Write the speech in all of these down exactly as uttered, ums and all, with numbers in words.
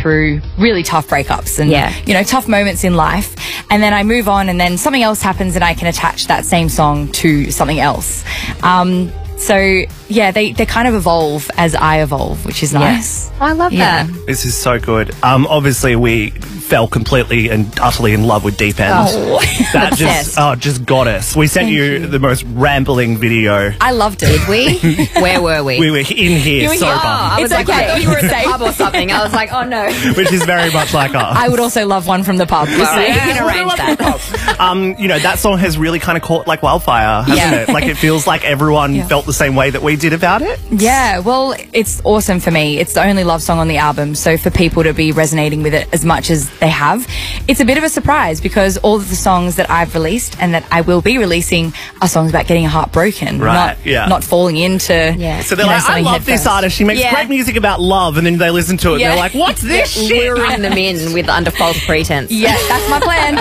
through really tough breakups and, Yeah. you know, tough moments in life. And then I move on and then something else happens and I can attach that same song to something else. Um, so, yeah, they, they kind of evolve as I evolve, which is nice. I love Yeah. that. This is so good. Um, obviously, we fell completely and utterly in love with Deep End. Oh. That just, Obsessed. oh, just got us. We sent Thank you, you. the most rambling video. I loved it. Did we? Where were we? We were in here, You were sober, here. Oh, I was It's like, okay. I thought you were at the Safe. pub or something. I was like, oh no. which is very much like us. I would also love one from the pub. Well, So- we can arrange that. um, you know, that song has really kind of caught like wildfire, hasn't Yeah. it? Like it feels like everyone Yeah. felt the same way that we did about it. Yeah, well, it's awesome for me. It's the only love song on the album, so for people to be resonating with it as much as they have, it's a bit of a surprise because all of the songs that I've released and that I will be releasing are songs about getting a heart broken, Right, not yeah. not falling into. Yeah. So they're you know, like, I something love head this first. artist. She makes Yeah. great music about love, and then they listen to it Yeah. and they're like, what's this shit? Luring them in with under false pretense. Yeah, that's my plan.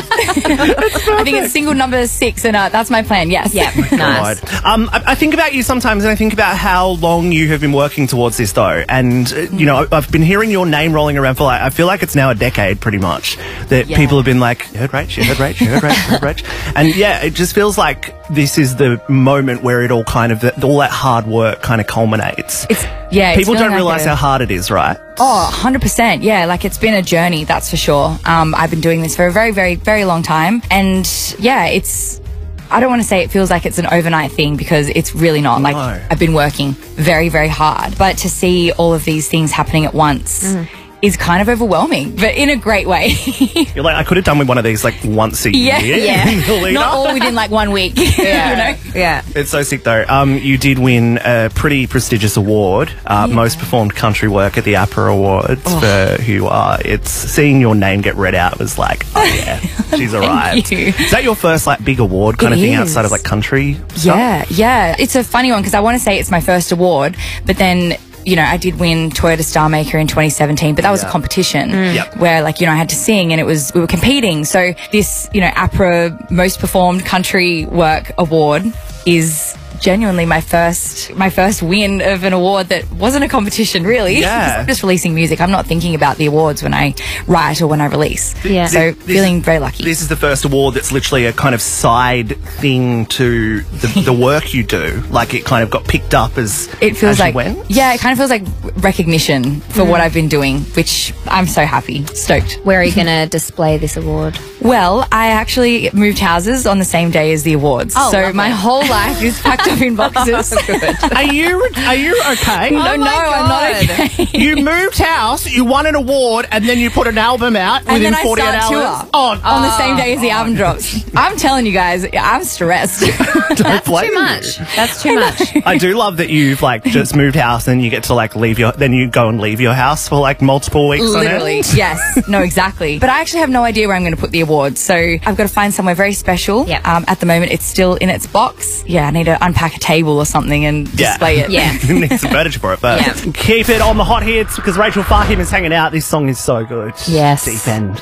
I think it's single number six, and uh, that's my plan. Yes. Yeah, nice. God. Um, I, I think about you sometimes, and I think about how long you have been working towards this, though. And uh, you know, I've been hearing your name rolling around for like I feel like it's now a decade, pretty much. That Yeah. people have been like, you heard Rach, you heard Rach, you heard Rach, you heard Rach, and yeah, it just feels like this is the moment where it all kind of that all that hard work kind of culminates. It's yeah. it's People feeling don't like realize a- how hard it is, right? Oh, one hundred percent. Yeah, like it's been a journey, that's for sure. Um, I've been doing this for a very, very, very long time. And yeah, it's, I don't want to say it feels like it's an overnight thing because it's really not. Like No. I've been working very, very hard. But to see all of these things happening at once is kind of overwhelming, but in a great way. You're like, I could have done with one of these like once a Yeah. year. Yeah. in the lead Not up. all within like one week. Yeah. You know? Yeah. It's so sick though. Um, you did win a pretty prestigious award, uh, most performed country work at the APRA Awards Oh. for who you are. It's seeing your name get read out was like, oh yeah, she's arrived. you. Is that your first like big award kind It of thing is. outside of like country stuff? Yeah, yeah. It's a funny one because I want to say it's my first award, but then, you know, I did win Toyota Star Maker in twenty seventeen, but that was Yeah. a competition Yep. where, like, you know, I had to sing and it was, we were competing. So this, you know, APRA Most Performed Country Work Award is genuinely my first my first win of an award that wasn't a competition, really. Yeah. I'm just releasing music. I'm not thinking about the awards when I write or when I release. Yeah. So This- feeling very lucky. This is the first award that's literally a kind of side thing to the, the work you do. Like it kind of got picked up as It feels as you like, went. yeah, it kind of feels like recognition for what I've been doing, which I'm so happy, stoked. Where are you going to display this award? Well, I actually moved houses on the same day as the awards. Oh, so lovely. my whole life is packed up in boxes. Are you are you okay? No, Oh my no, I'm not God. okay. You moved house, you won an award, and then you put an album out And within then I forty-eight start hours. tour Oh, on the same day as the album drops. I'm telling you guys, I'm stressed. don't That's blame too you. much. That's too much. I do love that you've like just moved house and you get to like leave your then you go and leave your house for like multiple weeks Literally, on end. yes. No, exactly. But I actually have no idea where I'm going to put the awards. So I've got to find somewhere very special. Yep. Um, at the moment, it's still in its box. Yeah, I need to unpack a table or something and Yeah. display it. Yeah. You need some furniture for it, but Yeah. keep it on the hot hits because Rachel Fahim is hanging out. This song is so good. Yes. Deep End.